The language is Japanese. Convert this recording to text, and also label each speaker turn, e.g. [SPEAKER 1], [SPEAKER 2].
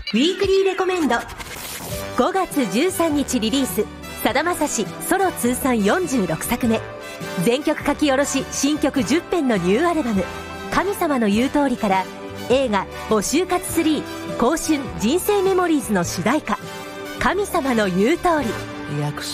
[SPEAKER 1] ウィークリーレコメンド。5月13日リリース、さだまさしソロ通算46作目、全曲書き下ろし新曲10編のニューアルバム神様の言う通りから、映画募集活3香春人生メモリーズの主題歌神様の言う通り。
[SPEAKER 2] 約